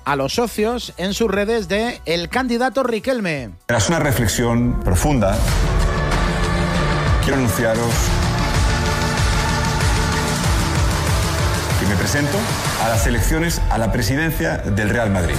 a los socios en sus redes de el candidato Riquelme. Tras una reflexión profunda, quiero anunciaros que me presento a las elecciones a la presidencia del Real Madrid.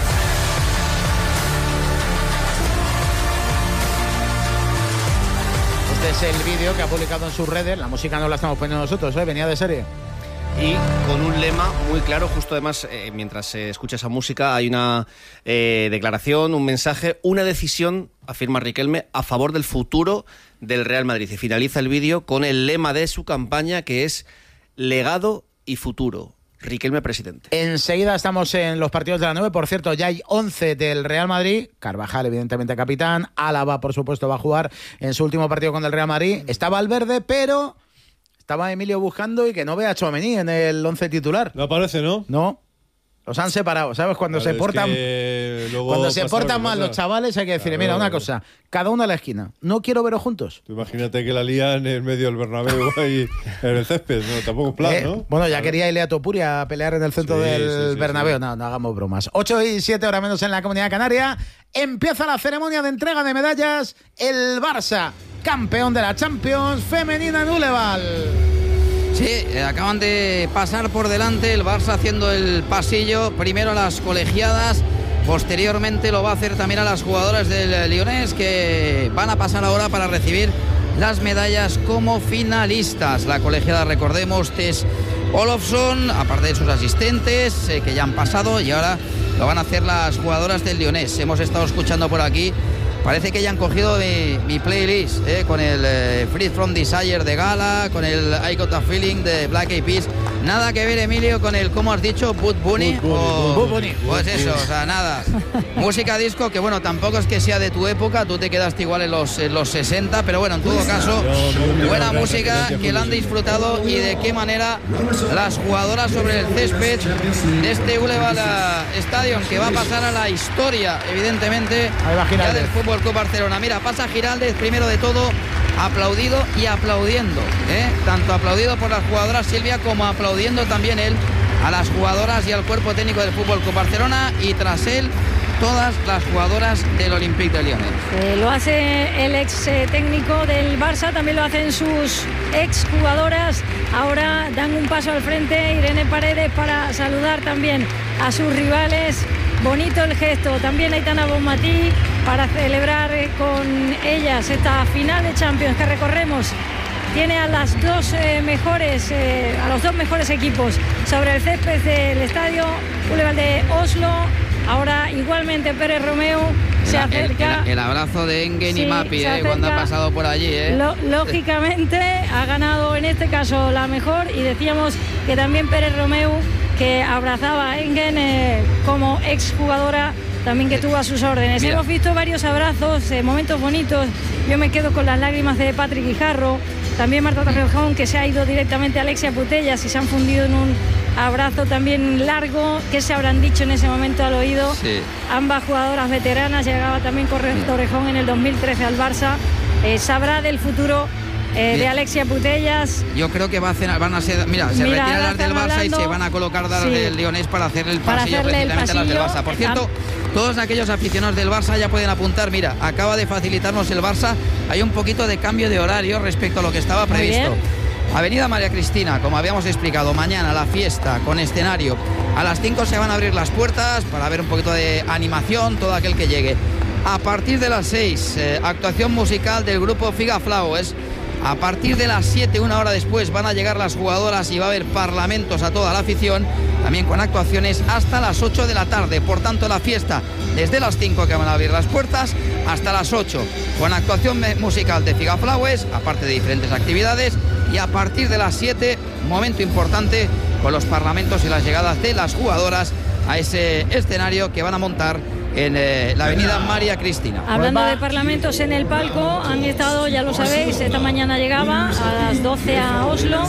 Este es el vídeo que ha publicado en sus redes. La música no la estamos poniendo nosotros, venía de serie. Y con un lema muy claro, justo además, mientras se escucha esa música, hay una declaración, un mensaje, una decisión, afirma Riquelme, a favor del futuro del Real Madrid. Y finaliza el vídeo con el lema de su campaña, que es legado y futuro. Riquelme presidente. Enseguida estamos en los partidos de la 9. Por cierto, ya hay 11 del Real Madrid. Carvajal, evidentemente, capitán. Álava, por supuesto, va a jugar en su último partido con el Real Madrid. Está Valverde, pero estaba Emilio buscando y que no vea a Tchouaméni en el 11 titular. No aparece, ¿no? No. Los han separado, ¿sabes? Cuando se portan mal los chavales, hay que decirle, mira, una cosa, cada uno a la esquina. No quiero veros juntos. Tú imagínate que la lían en medio del Bernabéu ahí en el césped, no, tampoco es plan, ¿no? Bueno, ya quería Ilea Topuria pelear en el centro del Bernabéu. Sí. No hagamos bromas. 8:07, hora menos en la Comunidad Canaria. Empieza la ceremonia de entrega de medallas. El Barça, campeón de la Champions femenina en Uleval. Sí, acaban de pasar por delante el Barça haciendo el pasillo, primero a las colegiadas, posteriormente lo va a hacer también a las jugadoras del Lyonés, que van a pasar ahora para recibir las medallas como finalistas. La colegiada, recordemos, Tess Olofsson, aparte de sus asistentes, que ya han pasado, y ahora lo van a hacer las jugadoras del Lyonés. Hemos estado escuchando por aquí. Parece que ya han cogido mi playlist, con el Free From Desire de Gala, con el I Got a Feeling de Black Eyed Peas. Nada que ver, Emilio, con el, ¿cómo has dicho? Bud Bunny. Pues eso, o sea, nada. Música disco que, bueno, tampoco es que sea de tu época, tú te quedaste igual en los 60, pero bueno, en todo caso, buena música, que la han disfrutado, y de qué manera las jugadoras sobre el césped de este Uleval Stadium, que va a pasar a la historia, evidentemente, ya del Fútbol Club Barcelona. Mira, pasa Giraldez primero de todo, aplaudido y aplaudiendo, tanto aplaudido por las jugadoras Silvia como aplaudiendo también él a las jugadoras y al cuerpo técnico del Fútbol Club Barcelona, y tras él todas las jugadoras del Olympique de Lyon. Lo hace el ex técnico del Barça, también lo hacen sus ex jugadoras. Ahora dan un paso al frente Irene Paredes para saludar también a sus rivales. Bonito el gesto, también Aitana Bonmatí, para celebrar con ellas esta final de Champions que recorremos. Tiene a las dos mejores, a los dos mejores equipos sobre el césped del estadio Uleval de Oslo. Ahora igualmente Pérez Romeu se acerca. El abrazo de Engen y Mapi, cuando ha pasado por allí. Lógicamente ha ganado en este caso la mejor, y decíamos que también Pérez Romeu, que abrazaba a Engen como exjugadora, también que tuvo a sus órdenes. Mira. Hemos visto varios abrazos, momentos bonitos. Yo me quedo con las lágrimas de Patrick Guijarro, también Marta Torrejón, que se ha ido directamente a Alexia Putellas y se han fundido en un abrazo también largo. ¿Qué se habrán dicho en ese momento al oído? Sí. Ambas jugadoras veteranas, llegaba también Torrejón en el 2013 al Barça. Sabrá del futuro de Alexia Putellas. Yo creo que van a ser, se retiran las del Barça hablando, y se van a colocar las del Lyonés para hacerle el pasillo precisamente a las del Barça. Por cierto, todos aquellos aficionados del Barça ya pueden apuntar. Mira, acaba de facilitarnos el Barça, hay un poquito de cambio de horario respecto a lo que estaba previsto. Avenida María Cristina, como habíamos explicado, mañana la fiesta con escenario. A las 5 se van a abrir las puertas para ver un poquito de animación, todo aquel que llegue. A partir de las 6, actuación musical del grupo Figa Flowers. A partir de las 7, una hora después, van a llegar las jugadoras y va a haber parlamentos a toda la afición, también con actuaciones hasta las 8 de la tarde. Por tanto, la fiesta desde las 5, que van a abrir las puertas, hasta las 8, con actuación musical de Figa Flowers, aparte de diferentes actividades, y a partir de las 7, momento importante con los parlamentos y las llegadas de las jugadoras a ese escenario que van a montar en la avenida María Cristina. Hablando de parlamentos en el palco, han estado, ya lo sabéis, esta mañana llegaba a las 12 a Oslo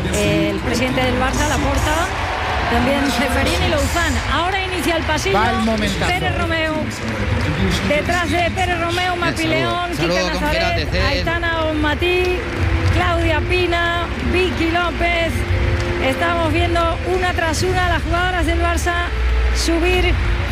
el presidente del Barça, Laporta, también Ceferín y Louzán. Ahora inicia el pasillo Pérez Romeu, detrás de Pérez Romeu, Mapi León, Kika Nazaret, Aitana Bonmatí, Claudia Pina, Vicky López. Estamos viendo una tras una a las jugadoras del Barça subir